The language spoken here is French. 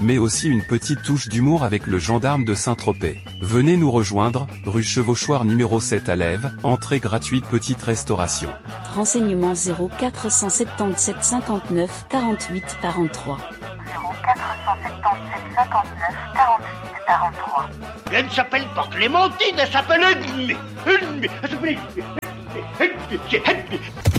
mais aussi une petite touche d'humour avec le gendarme de Saint-Tropez. Venez nous rejoindre, rue Chevauchoir numéro 7 à Lèves, entrée gratuite petite restauration. Renseignements 0477 59 48 43. 0477 59 48 43. Elle ne s'appelle pas Clémentine, elle s'appelle Edmé. Elle s'appelle Edmé.